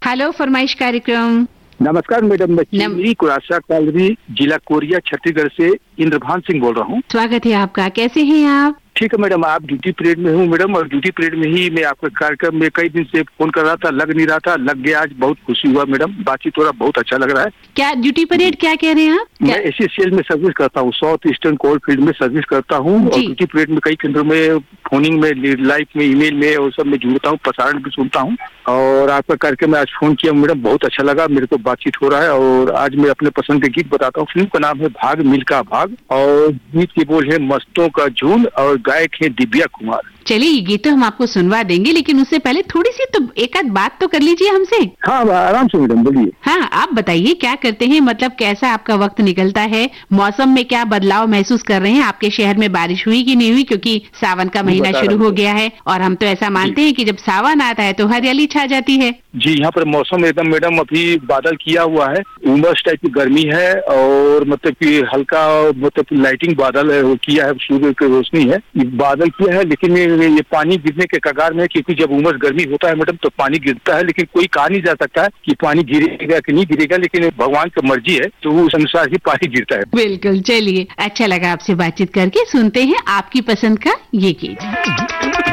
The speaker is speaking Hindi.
हेलो फरमाइश कार्यक्रम। नमस्कार मैडम, मैं चिमनी कुरासा कॉलोनी, जिला कोरिया, छत्तीसगढ़ से इंद्रभान सिंह बोल रहा हूँ। स्वागत है आपका। कैसे हैं आप? ठीक है मैडम, आप ड्यूटी पीरियड में हूँ मैडम, और ड्यूटी पीरियड में ही मैं आपके कार्यक्रम में कई दिन से फोन कर रहा था, लग नहीं रहा था, लग गया। आज बहुत खुशी हुआ मैडम, बातचीत हो रहा, बहुत अच्छा लग रहा है। क्या ड्यूटी पीरियड क्या कह रहे हैं आप? मैं एसएससीएल में सर्विस करता हूँ, साउथ ईस्टर्न कोल फील्ड में सर्विस करता हूँ, और ड्यूटी पीरियड में कई केंद्रों में फोनिंग में, लाइव में, ईमेल में और सब में जुड़ता हूँ, प्रसारण भी सुनता हूँ। और आपका कार्यक्रम में आज फोन किया मैडम, बहुत अच्छा लगा, मेरे को बातचीत हो रहा है। और आज मैं अपने पसंद के गीत बताता हूँ। फिल्म का नाम है भाग मिल्खा भाग, और गीत के बोल है मस्तों का झुंड, और गायक है दिव्या कुमार। चलिए ये गीत तो हम आपको सुनवा देंगे, लेकिन उससे पहले थोड़ी सी तो एक आध बात तो कर लीजिए हमसे। हाँ आराम से मैडम, बोलिए। हाँ, आप बताइए क्या करते हैं, मतलब कैसा आपका वक्त निकलता है, मौसम में क्या बदलाव महसूस कर रहे हैं? आपके शहर में बारिश हुई कि नहीं हुई? क्योंकि सावन का महीना शुरू हो गया है, और हम तो ऐसा मानते हैं कि जब सावन आता है तो हरियाली छा जाती है। जी, यहाँ पर मौसम एकदम मैडम अभी बादल किया हुआ है, उमस टाइप की गर्मी है, और मतलब कि हल्का मतलब लाइटिंग बादल है, वो किया है, सूर्य की रोशनी है, बादल किया है। लेकिन ये पानी गिरने के कगार में, क्योंकि जब उमस गर्मी होता है मैडम तो पानी गिरता है, लेकिन कोई कहा नहीं जा सकता है कि पानी गिरेगा कि नहीं गिरेगा, लेकिन भगवान की मर्जी है तो उस अनुसार ही पानी गिरता है। बिल्कुल। चलिए, अच्छा लगा आपसे बातचीत करके। सुनते हैं आपकी पसंद का ये गीत।